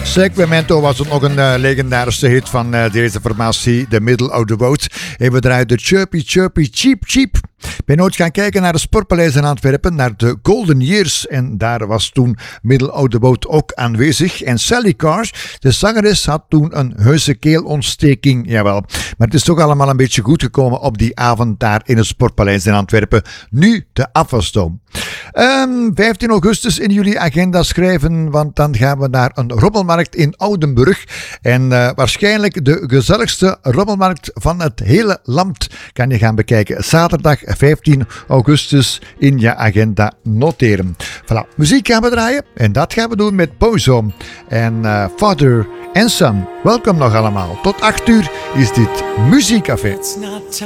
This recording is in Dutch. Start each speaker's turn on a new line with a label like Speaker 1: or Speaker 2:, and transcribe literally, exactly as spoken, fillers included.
Speaker 1: Sacramento was het nog een uh, legendarische hit van uh, deze formatie, The Middle of the Road. En we draaien de Chirpy Chirpy Cheep Cheep. Ik ben ooit gaan kijken naar de Sportpaleis in Antwerpen, naar de Golden Years. En daar was toen Middle of the Road ook aanwezig. En Sally Cars, de zangeres, had toen een heuse keelontsteking. Jawel, maar het is toch allemaal een beetje goed gekomen op die avond daar in het Sportpaleis in Antwerpen. Nu de afwasstoom. Um, vijftien augustus in jullie agenda schrijven, want dan gaan we naar een rommelmarkt in Oudenburg. En uh, waarschijnlijk de gezelligste rommelmarkt van het hele land kan je gaan bekijken. Zaterdag vijftien augustus in je agenda noteren. Voilà, muziek gaan we draaien en dat gaan we doen met Boyzone en uh, Father and Son. Welkom nog allemaal. Tot acht uur is dit Muziekcafé.